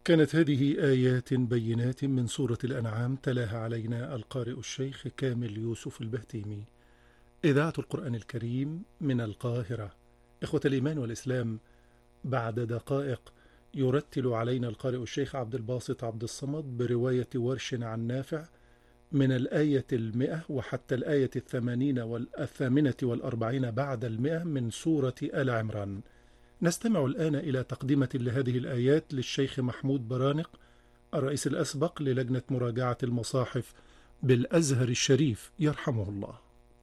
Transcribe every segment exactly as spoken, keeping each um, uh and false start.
كانت هذه آيات بينات من سورة الأنعام تلاها علينا القارئ الشيخ كامل يوسف البهتيمي. إذاعة القرآن الكريم من القاهرة. إخوة الإيمان والإسلام، بعد دقائق يرتل علينا القارئ الشيخ عبد الباسط عبد الصمد برواية ورش عن نافع من الآية المئة وحتى الآية الثمانين والثامنة والأربعين بعد المئة من سورة آل عمران. نستمع الآن إلى تقدمة لهذه الآيات للشيخ محمود برانق، الرئيس الأسبق للجنة مراجعة المصاحف بالأزهر الشريف يرحمه الله.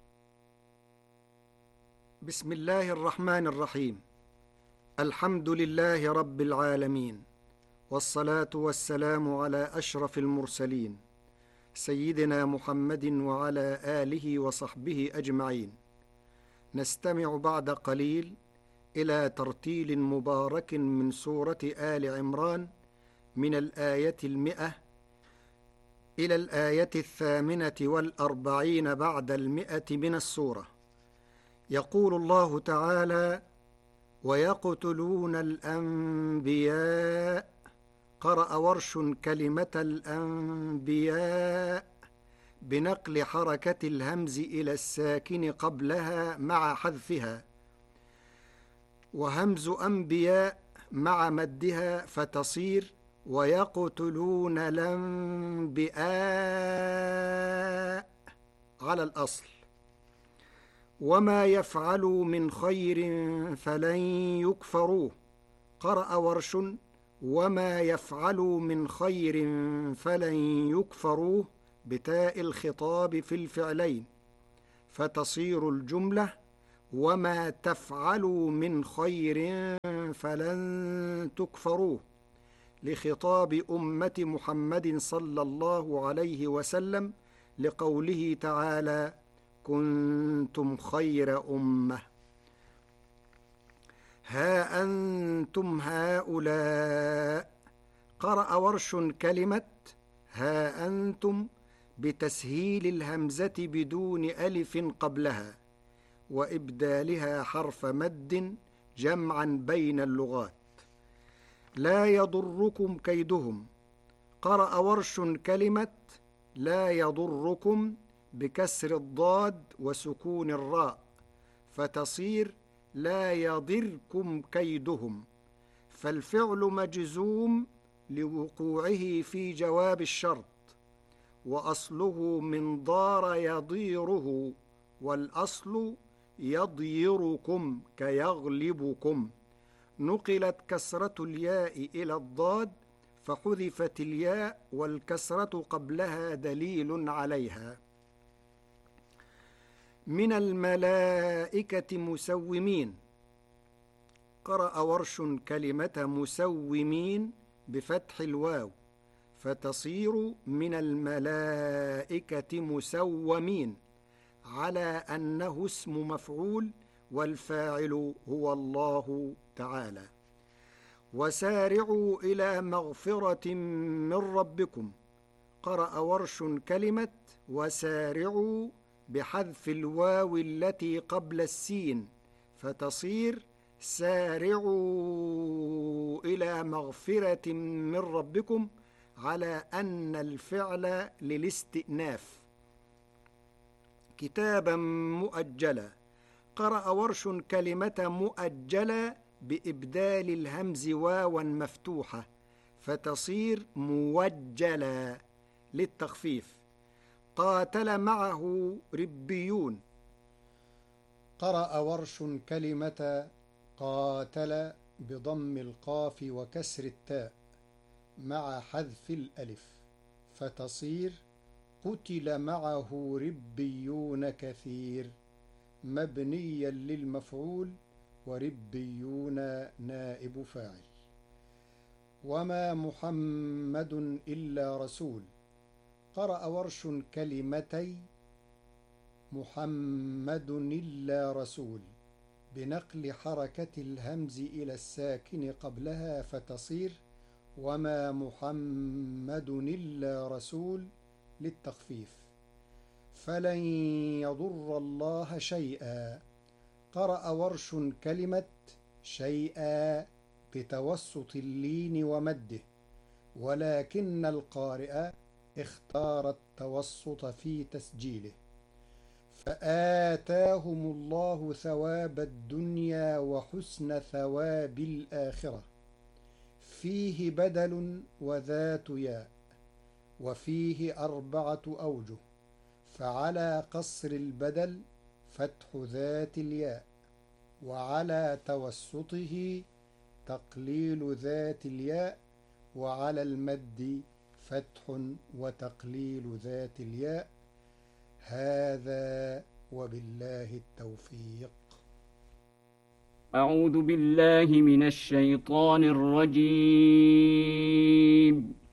بسم الله الرحمن الرحيم. الحمد لله رب العالمين، والصلاة والسلام على أشرف المرسلين سيدنا محمد وعلى آله وصحبه أجمعين. نستمع بعد قليل إلى ترتيل مبارك من سورة آل عمران من الآية المئة إلى الآية الثامنة والأربعين بعد المئة من السورة. يقول الله تعالى: ويقتلون الأنبياء. قرأ ورش كلمة الأنبياء بنقل حركة الهمز إلى الساكن قبلها مع حذفها، وهمز أنبياء مع مدها فتصير ويقتلون الأنبياء على الأصل. وما يفعلوا من خير فلن يكفروه. قرأ ورش وما يفعلوا من خير فلن يكفروه بتاء الخطاب في الفعلين فتصير الجملة وما تفعلوا من خير فلن تكفروه، لخطاب أمة محمد صلى الله عليه وسلم، لقوله تعالى: كنتم خير أمة. ها أنتم هؤلاء. قرأ ورش كلمة ها أنتم بتسهيل الهمزة بدون ألف قبلها وإبدالها حرف مد جمعا بين اللغات. لا يضركم كيدهم. قرأ ورش كلمة لا يضركم بكسر الضاد وسكون الراء فتصير لا يضركم كيدهم، فالفعل مجزوم لوقوعه في جواب الشرط، وأصله من ضار يضيره، والأصل يضيركم كيغلبكم. نقلت كسرة الياء إلى الضاد فحذفت الياء والكسرة قبلها دليل عليها. من الملائكة مسومين. قرأ ورش كلمة مسومين بفتح الواو فتصير من الملائكة مسومين، على أنه اسم مفعول والفاعل هو الله تعالى. وسارعوا إلى مغفرة من ربكم. قرأ ورش كلمة وسارعوا بحذف الواو التي قبل السين فتصير سارعوا إلى مغفرة من ربكم، على أن الفعل للاستئناف. كتابا مؤجلا. قرأ ورش كلمة مؤجلا بإبدال الهمز واوا مفتوحة فتصير موجلا للتخفيف. قاتل معه ربيون. قرأ ورش كلمة قاتل بضم القاف وكسر التاء مع حذف الألف فتصير قتل معه ربيون كثير، مبنيا للمفعول وربيون نائب فاعل. وما محمد إلا رسول. قرأ ورش كلمتي محمد إلا رسول بنقل حركة الهمز إلى الساكن قبلها فتصير وما محمد إلا رسول للتخفيف. فلن يضر الله شيئا. قرأ ورش كلمة شيئا بتوسط اللين ومده ولكن القارئ اختار التوسط في تسجيله، فآتاهم الله ثواب الدنيا وحسن ثواب الآخرة. فيه بدل وذات ياء، وفيه أربعة أوجه، فعلى قصر البدل فتح ذات الياء، وعلى توسطه تقليل ذات الياء، وعلى المد فتح وتقليل ذات الياء. هذا وبالله التوفيق. أعوذ بالله من الشيطان الرجيم.